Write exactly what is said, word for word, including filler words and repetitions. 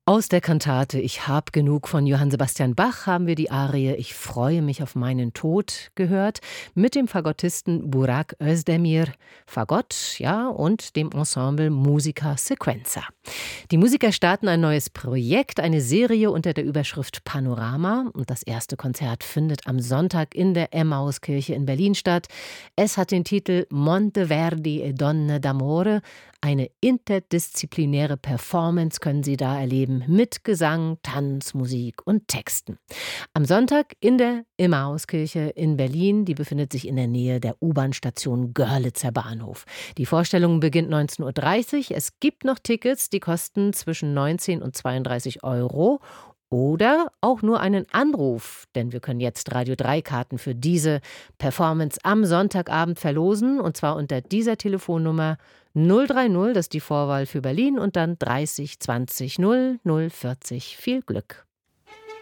Aus der Kantate »Ich hab genug« von Johann Sebastian Bach haben wir die Arie »Ich freue mich auf meinen Tod« gehört, mit dem Fagottisten Burak Özdemir, Fagott, ja, und dem Ensemble Musica Sequenza. Die Musiker starten ein neues Projekt, eine Serie unter der Überschrift Panorama. Und das erste Konzert findet am Sonntag in der Emmauskirche in Berlin statt. Es hat den Titel Monteverdi e Donne d'Amore. Eine interdisziplinäre Performance können Sie da erleben mit Gesang, Tanz, Musik und Texten. Am Sonntag in der Emmauskirche in Berlin, die befindet sich in der Nähe der U-Bahn-Station Görlitzer Bahnhof. Die Vorstellung beginnt neunzehn Uhr dreißig. Es gibt noch Tickets, die kosten zwischen neunzehn und zweiunddreißig Euro. Oder auch nur einen Anruf, denn wir können jetzt Radio drei Karten für diese Performance am Sonntagabend verlosen, und zwar unter dieser Telefonnummer null drei null, das ist die Vorwahl für Berlin, und dann dreißig zwanzig null null vierzig. Viel Glück!